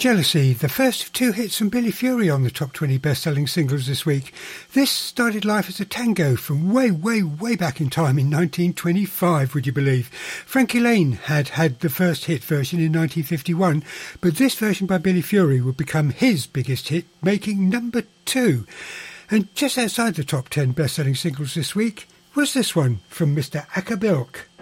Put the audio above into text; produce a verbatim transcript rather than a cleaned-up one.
Jealousy, the first of two hits from Billy Fury on the top twenty best-selling singles this week. This started life as a tango from way, way, way back in time in nineteen twenty-five, would you believe? Frankie Laine had had the first hit version in nineteen fifty-one, but this version by Billy Fury would become his biggest hit, making number two. And just outside the top ten best-selling singles this week was this one from Mister Acker Bilk.